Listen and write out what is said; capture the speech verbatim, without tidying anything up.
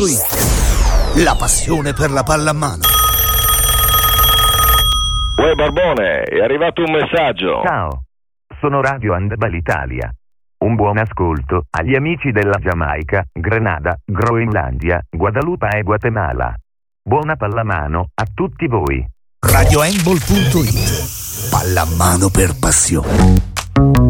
punto it. La passione per la pallamano. Uè Barbone, è arrivato un messaggio. Ciao, sono Radio Handball Italia. Un buon ascolto agli amici della Giamaica, Grenada, Groenlandia, Guadalupe e Guatemala. Buona pallamano a tutti voi. Radio Handball punto it. Pallamano per passione.